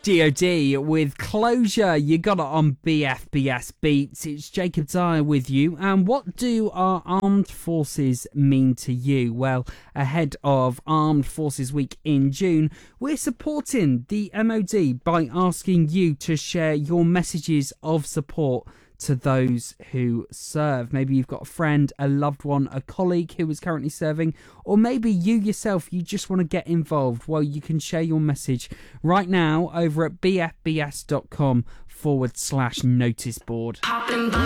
G.O.D. with Closure. You got it on BFBS Beats. It's Jacob Dyer with you. And what do our armed forces mean to you? Well, ahead of Armed Forces Week in June, we're supporting the MOD by asking you to share your messages of support to those who serve. Maybe you've got a friend, a loved one, a colleague who is currently serving, or maybe you yourself, you just want to get involved. Well, you can share your message right now over at bfbs.com/notice board.